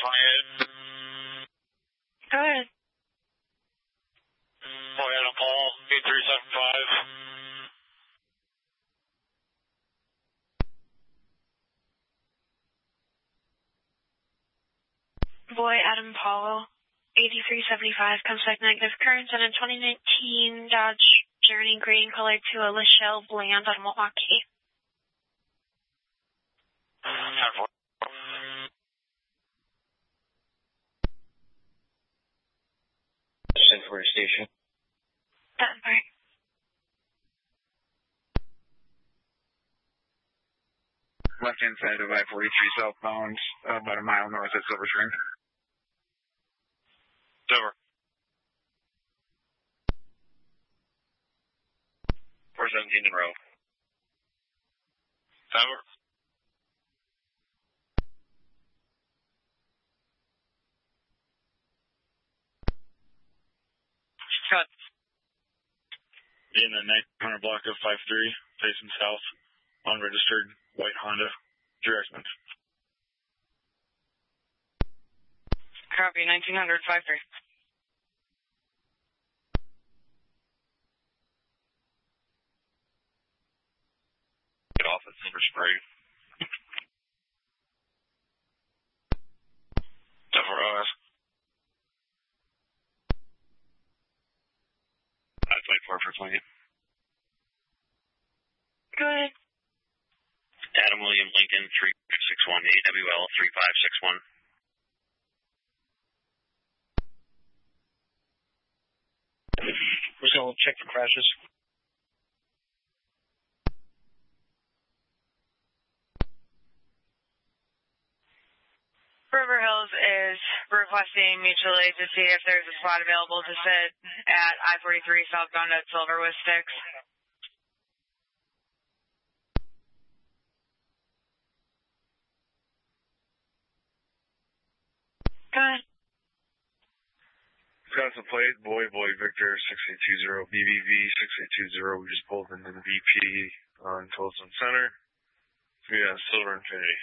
28. Go ahead. Boy, Adam Paul, 8375. Boy, Adam Paulo, 8375, comes back negative. Currents on a 2019 Dodge Journey green color to a Lachelle Bland on Milwaukee. 10-4. For your station. Denver. Left-hand side of I-43 southbound, about a mile north of Silver Spring. Silver. 417 in row. Silver. Cut. In the 900 block of 5-3, facing south, unregistered white Honda, direction. Copy, 1900, 5-3. Get off at Silver Spring. Denver OS. I'd wait for flank. Go ahead. Adam William Lincoln, 3561, AWL 3561. We're going to check for crashes. River Hills is requesting mutual aid to see if there's a spot available to sit at I-43 southbound at Silver with Sticks. Go ahead. Got some plate, Boy Victor 6820, BBV 6820. We just pulled into the VP on Tulsa Center. We got Silver Infinity.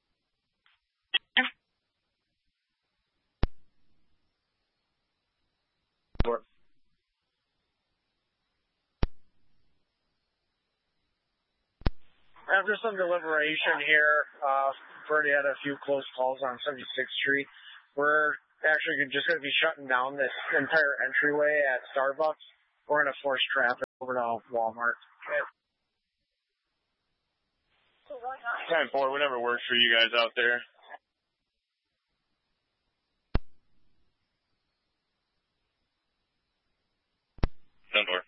After some deliberation here, Bernie had a few close calls on 76th Street. We're actually just going to be shutting down this entire entryway at Starbucks. We're going to force traffic over to Walmart. Okay. 10-4, whatever works for you guys out there. Denver.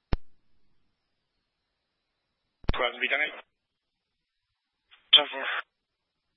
Squadron B, 10-8. 10-4.